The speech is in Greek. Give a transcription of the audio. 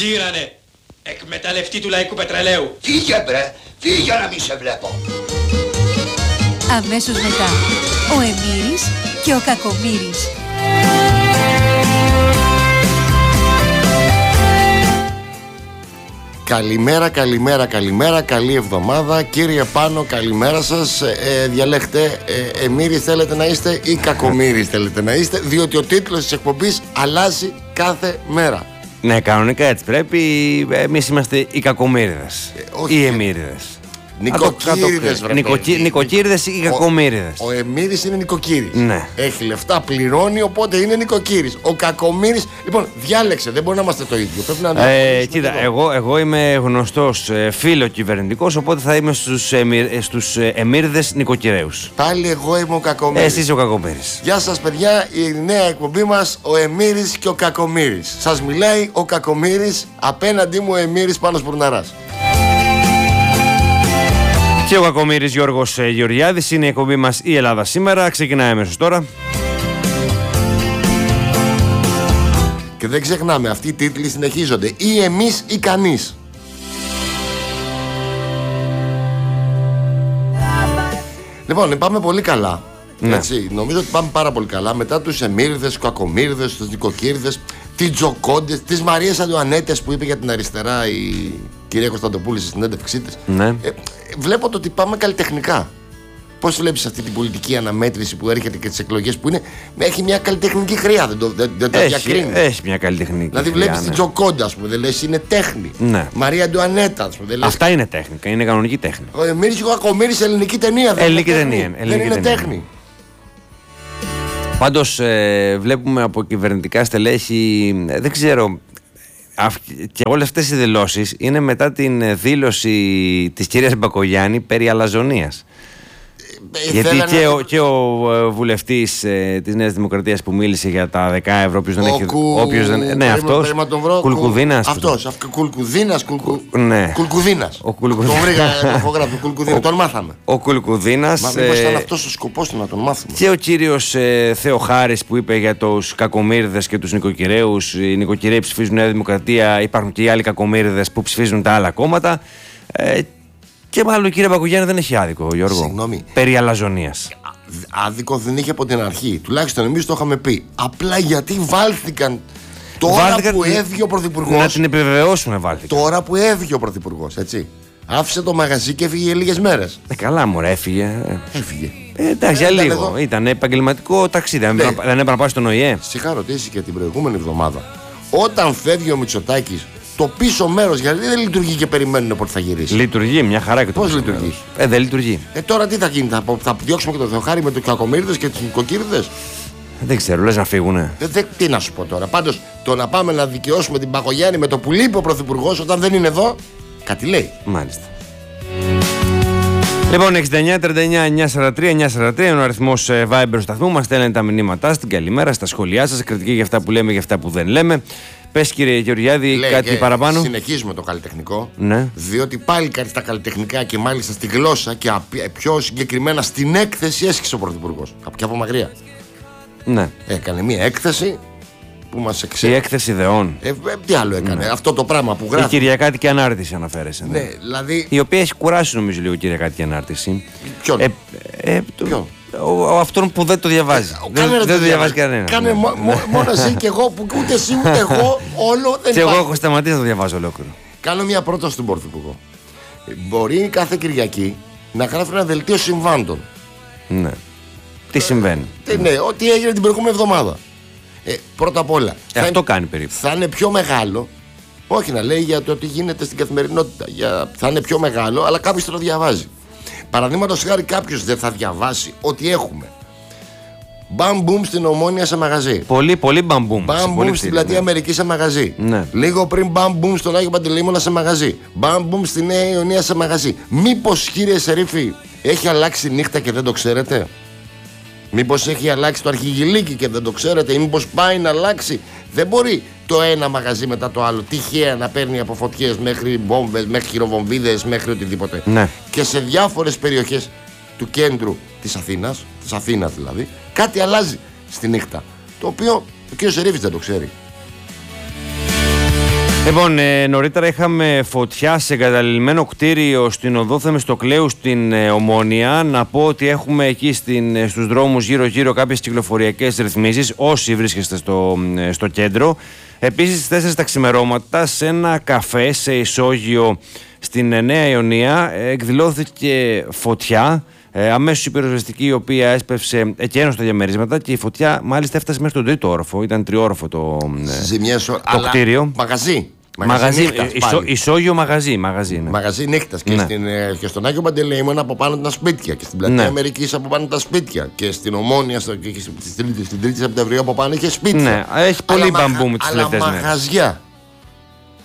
σύρανε. Εκμεταλλευτή του λαϊκού πετρελαίου. Φύγε μπρε, φύγε να μην σε βλέπω. Αμέσως μετά, ο Εμμύρης και ο Κακομοίρης. Καλημέρα, καλημέρα, καλημέρα, καλή εβδομάδα. Κύριε Πάνο, καλημέρα σας. Διαλέχτε, Εμμύρης θέλετε να είστε ή Κακομοίρης θέλετε να είστε, διότι ο τίτλος της εκπομπής αλλάζει κάθε μέρα. Ναι, κανονικά έτσι πρέπει. Εμείς είμαστε οι Κακομοίριδες, οι Εμμύριδες. Νοικοκύριδες, βρε παιδί. Νοικοκύριδες ή Κακομοίριδες. Ο Εμμύρης είναι νοικοκύρης. Ναι. Έχει λεφτά, πληρώνει, οπότε είναι νοικοκύρης. Ο Κακομοίρης, λοιπόν, διάλεξε, δεν μπορεί να είμαστε το ίδιο. Πρέπει να κοίτα, εγώ είμαι γνωστός φίλο κυβερνητικός, οπότε θα είμαι στους Εμμύριδες νοικοκυρέους. Πάλι εγώ είμαι ο Κακομοίρης. Εσύ είσαι ο Κακομοίρης. Γεια σας, παιδιά, η νέα εκπομπή μας, ο Εμμύρης και ο Κακομοίρης. Σας μιλάει ο Κακομοίρης, απέναντί μου ο Εμμύρης Πάνος Μπουρναράς. Και ο Κακομοίρης Γιώργος Γεωργιάδης, είναι η εκπομπή μας η Ελλάδα σήμερα. Ξεκινάει αμέσως τώρα. Και δεν ξεχνάμε, αυτοί οι τίτλοι συνεχίζονται. Ή εμείς ή κανείς. Λοιπόν, πάμε πολύ καλά. Ναι. Έτσι, νομίζω ότι πάμε πάρα πολύ καλά. Μετά τους Εμμύριδες, τους Κακομοίριδες, τους νοικοκύριδες, τις Τζοκόντες, τις Μαρίες Αντουανέτες που είπε για την αριστερά η κυρία Κωνσταντοπούλη στη συνέντευξή της. Ναι. Βλέπω το ότι πάμε καλλιτεχνικά. Πώς βλέπεις αυτή την πολιτική αναμέτρηση που έρχεται και τις εκλογές που είναι, έχει μια καλλιτεχνική χρειά, δεν το διακρίνει. Έχει μια καλλιτεχνική Δηλαδή βλέπεις την Τζοκόντα, ας πούμε, δεν λες είναι τέχνη. Ναι. Μαρία Αντουανέτα, ας πούμε, δεν λες. Αυτά είναι τέχνικα, είναι κανονική τέχνη. Ο Εμμύρης και ο Κακομοίρης ελληνική ταινία, δεν Ελληνική είναι ταινία, τέχνη. ελληνική Δεν είναι ταινία. τέχνη. Πάντως βλέπουμε από κυβερνητικά στελέχη, δεν ξέρω, και όλες αυτές οι δηλώσεις είναι μετά την δήλωση της κυρίας Μπακογιάννη περί αλαζονίας. Γιατί και ο βουλευτής της Νέας Δημοκρατίας που μίλησε για τα 10 ευρώ, όποιος δεν έχει. Ναι, αυτός. Κουλκουδίνας. Κουλκουδίνας. Ναι. Κουλκουδίνας. Ο Κουλκουδίνας. Τον βρήκα τοχογράφο, Κουλκουδίνας. Τον μάθαμε. Ο Κουλκουδίνας. Μα μήπως ήταν αυτός ο σκοπός του να τον μάθουμε. Και ο κύριος Θεοχάρης που είπε για τους Κακομοίριδες και τους νοικοκυρέους. Οι νοικοκυρέοι ψηφίζουν Νέα Δημοκρατία, υπάρχουν και οι άλλοι Κακομοίριδες που ψηφίζουν τα άλλα κόμματα. Και μάλλον η κυρία Μπακογιάννη δεν έχει άδικο, Γιώργο. Συγγνώμη. Περί αλαζονίας. Άδικο δεν είχε από την αρχή. Τουλάχιστον εμείς το είχαμε πει. Απλά γιατί βάλθηκαν τώρα που έφυγε ο Πρωθυπουργός. Να την επιβεβαιώσουμε, βάλθηκαν. Τώρα που έφυγε ο Πρωθυπουργός, έτσι. Άφησε το μαγαζί και έφυγε λίγες μέρες. Καλά, μωρέ, έφυγε. Έφυγε. Εντάξει, για λίγο. Ήταν επαγγελματικό ταξίδι. Δεν έπρεπε να πάει στον ΟΗΕ. Σε είχα ρωτήσει και την προηγούμενη εβδομάδα. Όταν φεύγει ο Μητσοτάκης, το πίσω μέρος γιατί δεν λειτουργεί και περιμένουν πότε θα γυρίσει. Λειτουργεί, μια χαρά και το Πώς πίσω λειτουργεί? μέρος. Δεν λειτουργεί. Τώρα τι θα γίνει, θα διώξουμε και τον Θεοχάρη με τους Κακομοίριδες και τους νοικοκύριδες. Δεν ξέρω, λες να φύγουνε. Τι να σου πω τώρα. Πάντως το να πάμε να δικαιώσουμε την Μπακογιάννη με το που λείπει ο Πρωθυπουργός όταν δεν είναι εδώ, κάτι λέει. Μάλιστα. Λοιπόν, 69-39-943-943 είναι ο αριθμός Viber του σταθμού. Μας στέλνετε τα μηνύματά στην καλημέρα, στα σχόλιά σας, κριτική για αυτά που λέμε, για αυτά που δεν λέμε. Πες, κύριε Γεωργιάδη, κάτι παραπάνω. Συνεχίζουμε το καλλιτεχνικό. Ναι. Διότι πάλι κάτι στα καλλιτεχνικά και μάλιστα στη γλώσσα και πιο συγκεκριμένα στην έκθεση έσχισε ο Πρωθυπουργός. Και από μακριά. Ναι. Έκανε μια έκθεση που μας Η έκθεση ιδεών. Τι άλλο έκανε, ναι. Αυτό το πράγμα που γράφει. Η Κυριακάτικη Ανάρτηση αναφέρεσαι. Ναι, δηλαδή. Η οποία έχει κουράσει νομίζω λίγο η Κυριακάτικη Ανάρτηση. Ποιον? Ποιον? Αυτόν που δεν το διαβάζει. Δεν το διαβάζει κανένα. Κάνε μόνο εσύ και εγώ που ούτε εσύ ούτε εγώ όλο δεν. Και εγώ έχω σταματήσει να το διαβάζω ολόκληρο. Κάνω μια πρόταση στον Πρωθυπουργό. Μπορεί κάθε Κυριακή να γράφει ένα δελτίο συμβάντων. Ναι. Τι συμβαίνει. Ναι, ό,τι έγινε την προηγούμενη εβδομάδα. Πρώτα απ' όλα. Αυτό κάνει περίπου. Θα είναι πιο μεγάλο. Όχι να λέει για το τι γίνεται στην καθημερινότητα. Θα είναι πιο μεγάλο, αλλά κάποιος θα το διαβάζει. Παραδείγματος χάρη, κάποιος δεν θα διαβάσει ότι έχουμε μπαμ-μπουμ στην Ομόνια σε μαγαζί. Πολύ μπαμ-μπουμ. Μπαμ-μπουμ στην Πλατεία Αμερική σε μαγαζί. Ναι. Λίγο πριν μπαμ-μπουμ στον Άγιο Παντελεήμονα σε μαγαζί. Μπαμ-μπουμ στη Νέα Ιωνία σε μαγαζί. Μήπως, κύριε Σερίφη, έχει αλλάξει νύχτα και δεν το ξέρετε? Μήπως έχει αλλάξει το αρχιγυλίκι και δεν το ξέρετε? Ή μήπως πάει να αλλάξει? Δεν μπορεί το ένα μαγαζί μετά το άλλο τυχαία να παίρνει από φωτιές μέχρι μπόμβες, μέχρι χειροβομβίδες, μέχρι οτιδήποτε. Ναι. Και σε διάφορες περιοχές του κέντρου της Αθήνας δηλαδή, κάτι αλλάζει στη νύχτα. Το οποίο ο κ. Σερίφης δεν το ξέρει. Λοιπόν, νωρίτερα είχαμε φωτιά σε εγκαταλειμμένο κτίριο στην οδό Θεμιστοκλέου στην Ομόνια. Να πω ότι έχουμε εκεί στους δρόμους γύρω-γύρω κάποιες κυκλοφοριακές ρυθμίσεις, όσοι βρίσκεστε στο κέντρο. Επίσης, στις 4 τα ξημερώματα, σε ένα καφέ σε Ισόγειο στην Νέα Ιωνία, εκδηλώθηκε φωτιά. Αμέσως η πυροσβεστική, η οποία έσπευσε και ένωσε τα διαμερίσματα, και η φωτιά μάλιστα έφτασε μέχρι τον τρίτο όροφο. Ήταν τριόροφο το κτίριο. Μαγαζί. Ισόγειο μαγαζί. Ναι. Μαγαζί νύχτας. Και στον Άγιο Παντελεήμονα από πάνω τα σπίτια. Και στην Πλατεία Αμερικής από πάνω τα σπίτια. Και στην Ομόνια, στην 3η Σεπτεμβρίου από πάνω είχε σπίτια. Ναι, έχει πολύ μπαμπούμ τις τελευταίες μέρες. Μαγαζιά.